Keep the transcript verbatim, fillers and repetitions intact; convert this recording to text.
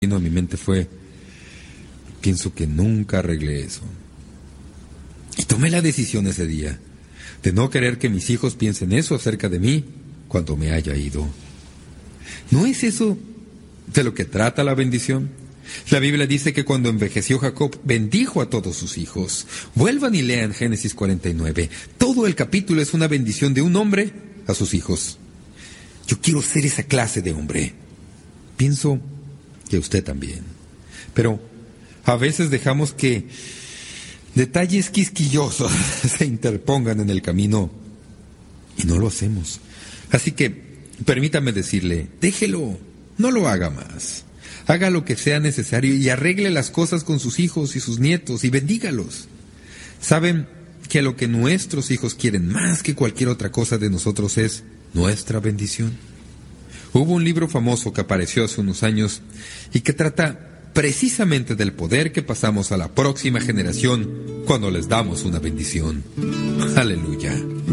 vino a mi mente fue: pienso que nunca arreglé eso. Y tomé la decisión ese día de no querer que mis hijos piensen eso acerca de mí cuando me haya ido. ¿No es eso de lo que trata la bendición? La Biblia dice que cuando envejeció Jacob, bendijo a todos sus hijos. Vuelvan y lean Génesis cuarenta y nueve. Todo el capítulo es una bendición de un hombre a sus hijos. Yo quiero ser esa clase de hombre. Pienso que usted también. Pero a veces dejamos que detalles quisquillosos se interpongan en el camino y no lo hacemos. Así que permítame decirle, déjelo, no lo haga más. Haga lo que sea necesario y arregle las cosas con sus hijos y sus nietos y bendígalos. Saben que lo que nuestros hijos quieren más que cualquier otra cosa de nosotros es nuestra bendición. Hubo un libro famoso que apareció hace unos años y que trata precisamente del poder que pasamos a la próxima generación cuando les damos una bendición. Aleluya.